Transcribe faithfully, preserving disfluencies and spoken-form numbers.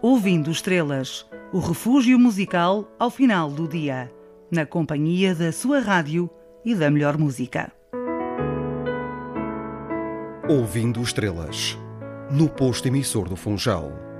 Ouvindo Estrelas, o refúgio musical ao final do dia, na companhia da sua rádio e da melhor música. Ouvindo Estrelas, no posto emissor do Funchal.